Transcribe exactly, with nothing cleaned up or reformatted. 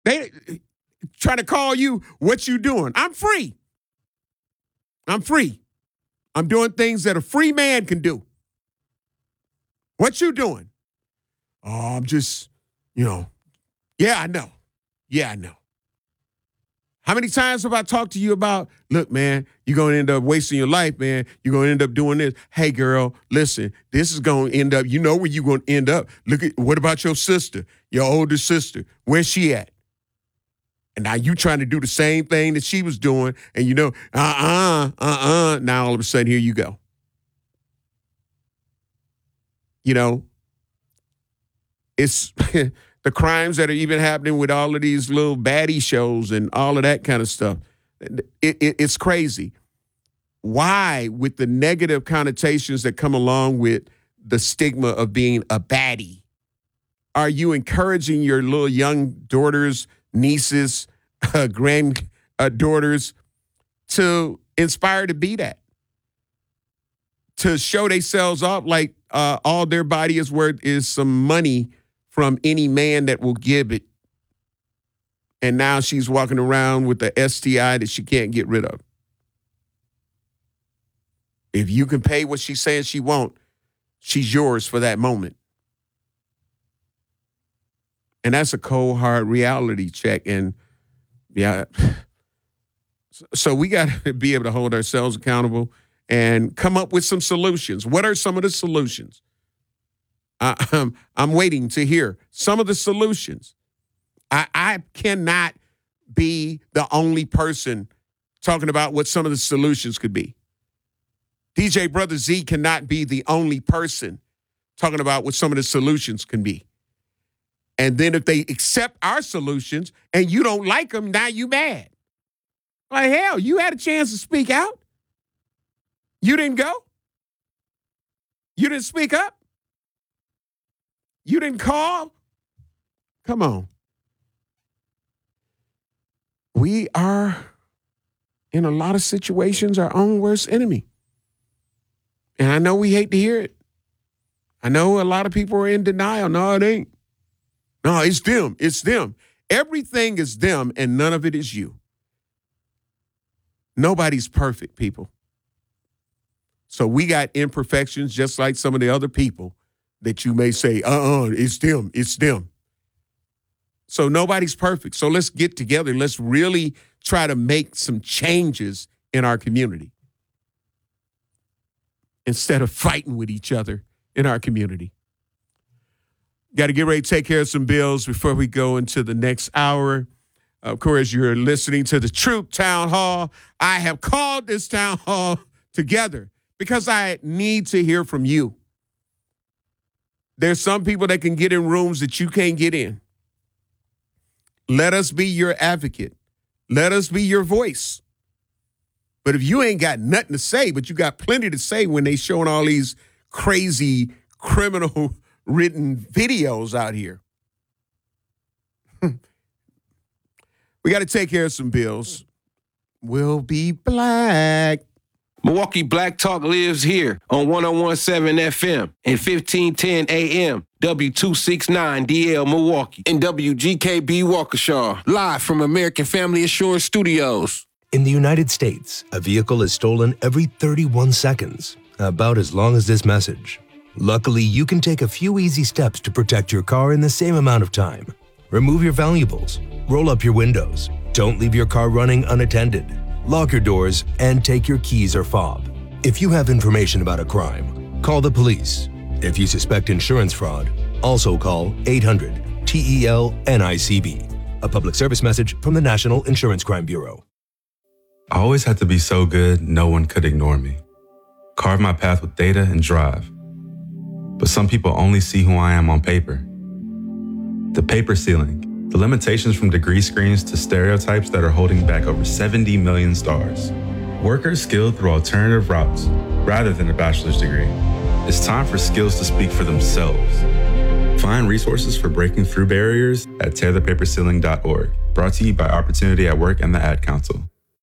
They try to call you what you doing. I'm free. I'm free. I'm doing things that a free man can do. What you doing? Oh, I'm just, you know, yeah, I know. Yeah, I know. How many times have I talked to you about, look, man, you're going to end up wasting your life, man. You're going to end up doing this. Hey, girl, listen, this is going to end up, you know where you're going to end up. Look at, what about your sister, your older sister? Where's she at? And now you trying to do the same thing that she was doing, and you know, uh-uh, uh-uh. Now all of a sudden, here you go. You know, it's the crimes that are even happening with all of these little baddie shows and all of that kind of stuff. It, it, it's crazy. Why, with the negative connotations that come along with the stigma of being a baddie, are you encouraging your little young daughters, nieces, uh, granddaughters to inspire to be that? To show themselves off like uh, all their body is worth is some money from any man that will give it. And now she's walking around with the S T I that she can't get rid of. If you can pay what she's saying she won't, she's yours for that moment. And that's a cold, hard reality check. And yeah, so we got to be able to hold ourselves accountable and come up with some solutions. What are some of the solutions? I, I'm, I'm waiting to hear some of the solutions. I, I cannot be the only person talking about what some of the solutions could be. D J Brother Z cannot be the only person talking about what some of the solutions can be. And then if they accept our solutions and you don't like them, now you mad. Like, hell, you had a chance to speak out. You didn't go. You didn't speak up. You didn't call. Come on. We are, in a lot of situations, our own worst enemy. And I know we hate to hear it. I know a lot of people are in denial. No, it ain't. No, it's them. It's them. Everything is them, and none of it is you. Nobody's perfect, people. So we got imperfections just like some of the other people that you may say, uh-uh, it's them, it's them. So nobody's perfect. So let's get together. Let's really try to make some changes in our community instead of fighting with each other in our community. Got to get ready to take care of some bills before we go into the next hour. Of course, you're listening to the Truth Town Hall. I have called this town hall together because I need to hear from you. There's some people that can get in rooms that you can't get in. Let us be your advocate. Let us be your voice. But if you ain't got nothing to say, but you got plenty to say when they showing all these crazy criminal written videos out here. We got to take care of some bills. We'll be black. Milwaukee Black Talk lives here on one oh one point seven F M and fifteen ten A M, W two sixty-nine D L Milwaukee, and W G K B Waukesha, live from American Family Assurance Studios. In the United States, a vehicle is stolen every thirty-one seconds, about as long as this message. Luckily, you can take a few easy steps to protect your car in the same amount of time. Remove your valuables, roll up your windows, don't leave your car running unattended, lock your doors, and take your keys or fob. If you have information about a crime, call the police. If you suspect insurance fraud, also call eight hundred T E L N I C B. A public service message from the National Insurance Crime Bureau. I always had to be so good, no one could ignore me. Carve my path with data and drive. But some people only see who I am on paper. The paper ceiling, the limitations from degree screens to stereotypes that are holding back over seventy million stars. Workers skilled through alternative routes rather than a bachelor's degree. It's time for skills to speak for themselves. Find resources for breaking through barriers at tear the paper ceiling dot org. Brought to you by Opportunity at Work and the Ad Council.